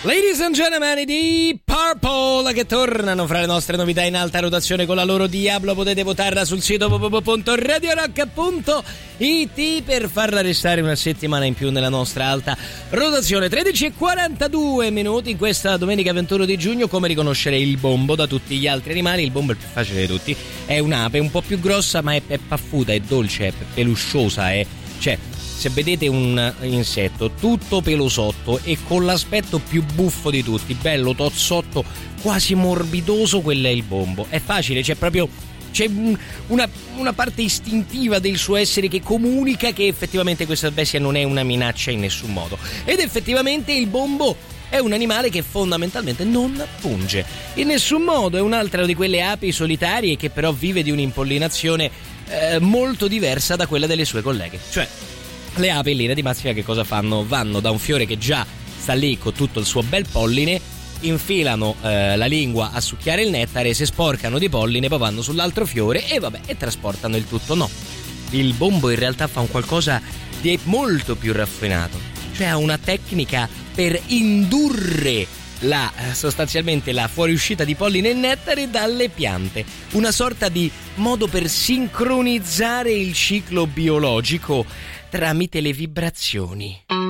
Ladies and gentlemen, di Purple che tornano fra le nostre novità in alta rotazione con la loro Diablo. Potete votarla sul sito www.radiorock.it per farla restare una settimana in più nella nostra alta rotazione. 13:42 in questa domenica 21 di giugno. Come riconoscere il bombo da tutti gli altri animali? Il bombo è il più facile di tutti. È un'ape un po' più grossa, ma è paffuta, è dolce, è pelusciosa, cioè, se vedete un insetto tutto pelosotto e con l'aspetto più buffo di tutti, bello tozzotto, quasi morbidoso, quello è il bombo. È facile, c'è una parte istintiva del suo essere che comunica che effettivamente questa bestia non è una minaccia in nessun modo. Ed effettivamente il bombo è un animale che fondamentalmente non punge in nessun modo. È un'altra di quelle api solitarie che però vive di un'impollinazione molto diversa da quella delle sue colleghe. Cioè, le api in linea di massima che cosa fanno? Vanno da un fiore che già sta lì con tutto il suo bel polline, infilano la lingua a succhiare il nettare, si sporcano di polline, poi vanno sull'altro fiore e trasportano il tutto. No, il bombo in realtà fa un qualcosa di molto più raffinato, cioè ha una tecnica per indurre sostanzialmente la fuoriuscita di polline e nettare dalle piante, una sorta di modo per sincronizzare il ciclo biologico tramite le vibrazioni.